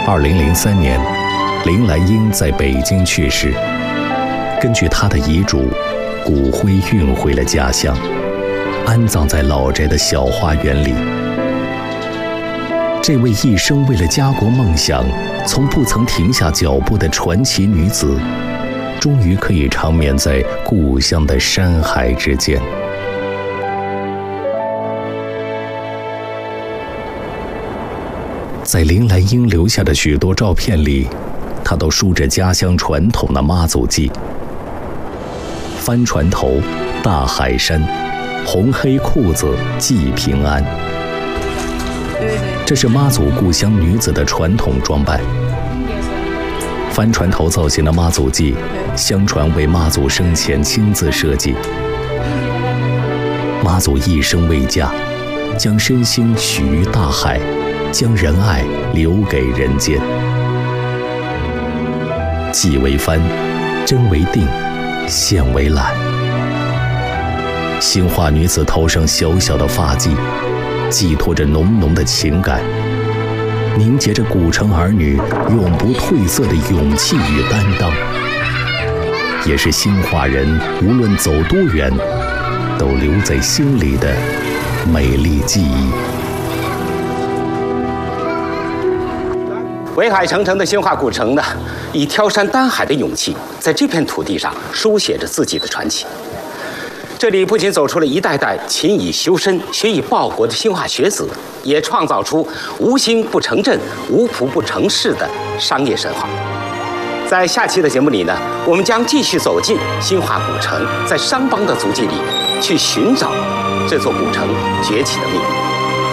2003年，林来英在北京去世。根据他的遗嘱，骨灰运回了家乡，安葬在老宅的小花园里。这位一生为了家国梦想，从不曾停下脚步的传奇女子，终于可以长眠在故乡的山海之间。在林来英留下的许多照片里，她都梳着家乡传统的妈祖髻：帆船头、大海山、红黑裤子祭平安。这是妈祖故乡女子的传统装扮。帆船头造型的妈祖髻，相传为妈祖生前亲自设计。妈祖一生为嫁，将身心许于大海，将仁爱留给人间。髻为帆，针为定，线为缆。兴化女子头上小小的发髻，寄托着浓浓的情感，凝结着古城儿女永不褪色的勇气与担当，也是兴化人无论走多远，都留在心里的美丽记忆。 围海成城的兴化古城呢，以挑山担海的勇气，在这片土地上书写着自己的传奇。这里不仅走出了一代代勤以修身、学以报国的兴化学子，也创造出无兴不成镇、无仆不成市的商业神话。在下期的节目里呢，我们将继续走进兴化古城，在商帮的足迹里去寻找这座古城崛起的秘密。